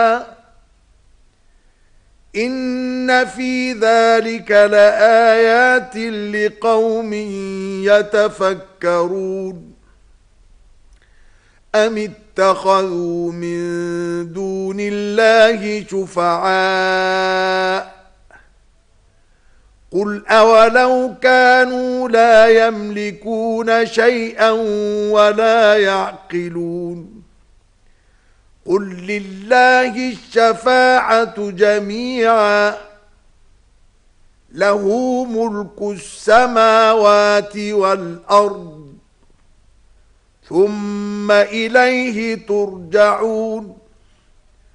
إن في ذلك لآيات لقوم يتفكرون أم اتخذوا من دون الله شفعاء قل أولو كانوا لا يملكون شيئا ولا يعقلون قل لله الشفاعة جميعا له ملك السماوات والأرض ثم إليه ترجعون